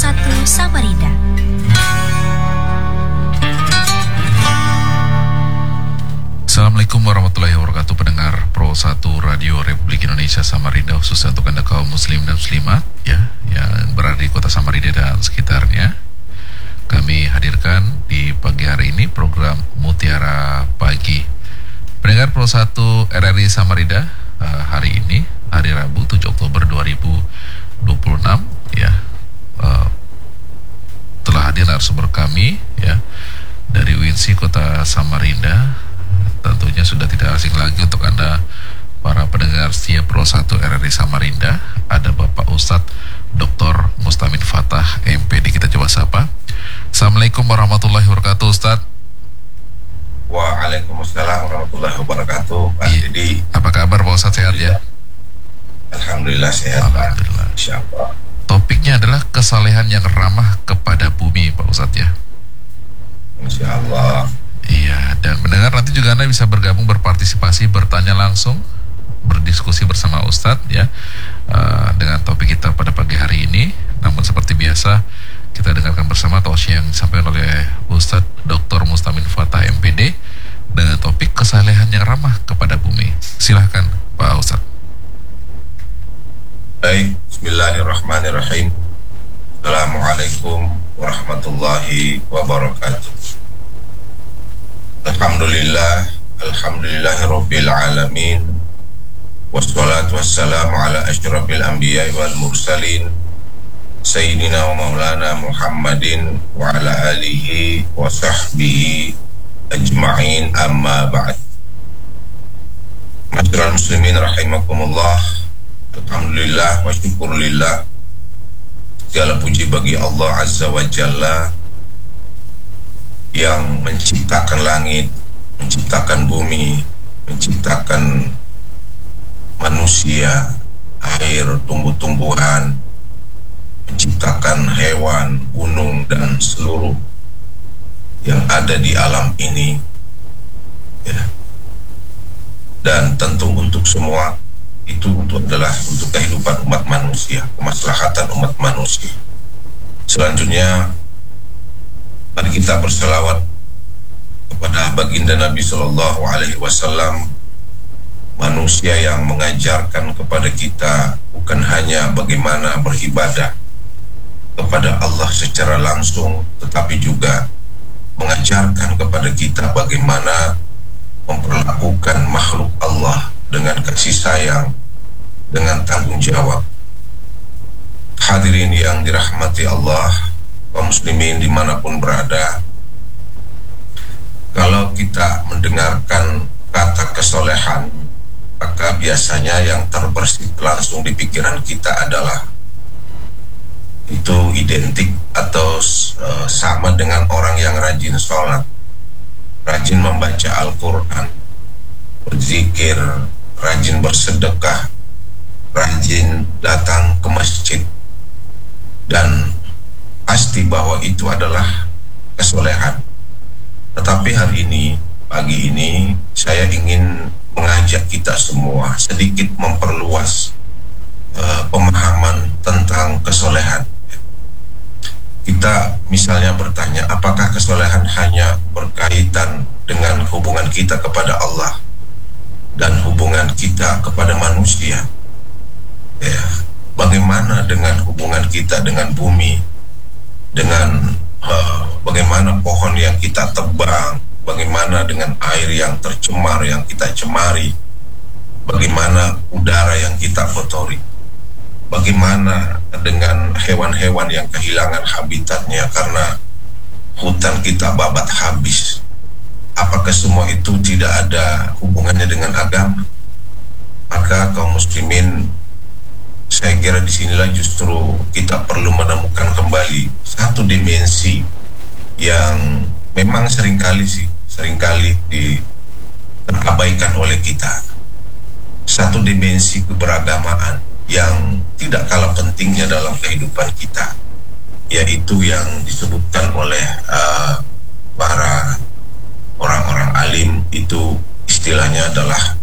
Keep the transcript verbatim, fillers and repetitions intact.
satu Samarinda. Assalamualaikum warahmatullahi wabarakatuh, pendengar Pro satu Radio Republik Indonesia Samarinda, khususnya untuk Anda kaum muslim dan muslimat ya, yang berada di kota Samarinda dan sekitarnya. Kami hadirkan di pagi hari ini program Mutiara Pagi. Pendengar Pro satu R R I Samarinda, uh, hari ini hari Rabu tujuh Oktober dua ribu dua puluh enam ya, uh, telah hadir narasumber kami ya dari U I N S I Kota Samarinda. Tentunya sudah tidak asing lagi untuk Anda para pendengar setia Pro satu R R I Samarinda. Ada Bapak Ustadz Doktor Mustamin Fatah M P D. Kita coba sapa. Assalamualaikum warahmatullahi wabarakatuh, Ustadz. Waalaikumsalam warahmatullahi wabarakatuh, Pak Didi. Apa kabar Pak Ustadz, sehat ya? Alhamdulillah sehat, Alhamdulillah. Pak. Insyaallah. Topiknya adalah kesalehan yang ramah kepada bumi, Pak Ustadz ya. Insyaallah. Iya, dan mendengar nanti juga Anda bisa bergabung, berpartisipasi, bertanya langsung, berdiskusi bersama Ustadz ya, uh, dengan topik kita pada pagi hari ini. Namun seperti biasa, kita dengarkan bersama tausiah yang disampaikan oleh Ustadz Doktor Mustamin Fatah M P D dengan topik kesalehan yang ramah kepada bumi. Silahkan Pak Ustadz. Baik, bismillahirrahmanirrahim. Assalamualaikum warahmatullahi wabarakatuh. Alhamdulillah, alhamdulillahirabbil alamin. Wassalatu wassalamu ala asyrafil anbiya'i wal mursalin sayyidina wa maulana Muhammadin wa ala alihi wa sahbihi ajma'in, amma ba'd. Masyiral muslimin rahimakumullah. Alhamdulillah wa syukurillah. Segala puji bagi Allah Azza wa Jalla yang menciptakan langit, menciptakan bumi, menciptakan manusia, air, tumbuh-tumbuhan, menciptakan hewan, gunung, dan seluruh yang ada di alam ini ya. Dan tentu untuk semua itu untuk adalah untuk kehidupan umat manusia, kemaslahatan umat manusia. Selanjutnya mari kita berselawat kepada baginda Nabi Shallallahu Alaihi Wasallam, manusia yang mengajarkan kepada kita bukan hanya bagaimana beribadah kepada Allah secara langsung, tetapi juga mengajarkan kepada kita bagaimana memperlakukan makhluk Allah dengan kasih sayang, dengan tanggung jawab. Hadirin yang dirahmati Allah, kaum muslimin dimanapun berada, kalau kita mendengarkan kata kesolehan, maka biasanya yang terbersit langsung di pikiran kita adalah itu identik atau uh, sama dengan orang yang rajin sholat, rajin membaca Al-Quran, berzikir, rajin bersedekah, rajin datang ke masjid, dan pasti bahwa itu adalah kesolehan. Tetapi hari ini, pagi ini, saya ingin mengajak kita semua sedikit memperluas uh, pemahaman tentang kesolehan. Kita misalnya bertanya, apakah kesolehan hanya berkaitan dengan hubungan kita kepada Allah dan hubungan kita kepada manusia? Ya, bagaimana dengan hubungan kita dengan bumi, dengan uh, bagaimana pohon yang kita tebang, bagaimana dengan air yang tercemar yang kita cemari, bagaimana udara yang kita kotori, bagaimana dengan hewan-hewan yang kehilangan habitatnya karena hutan kita babat habis. Apakah semua itu tidak ada hubungannya dengan agama? Maka kaum muslimin, saya kira disinilah justru kita perlu menemukan kembali satu dimensi yang memang seringkali sih seringkali terabaikan oleh kita. Satu dimensi keberagamaan yang tidak kalah pentingnya dalam kehidupan kita, yaitu yang disebutkan oleh uh, para orang-orang alim, itu istilahnya adalah